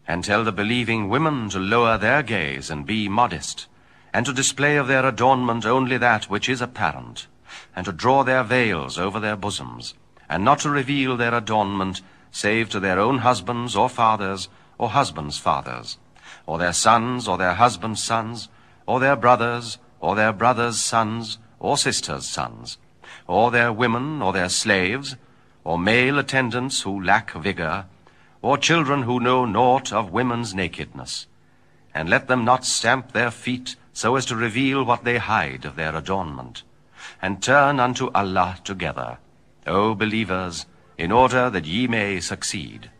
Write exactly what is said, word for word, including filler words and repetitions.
and tell the believing women to lower their gaze and be modest, and to display of their adornment only that which is apparent, and to draw their veils over their bosoms, and not to reveal their adornment save to their own husbands or fathers, or husbands' fathers, or their sons, or their husbands' sons, or their brothers, or their brothers' sons, or sisters' sons, or their women, or their slaves, or male attendants who lack vigor, or children who know naught of women's nakedness. And let them not stamp their feet so as to reveal what they hide of their adornment, and turn unto Allah together, O believers, in order that ye may succeed.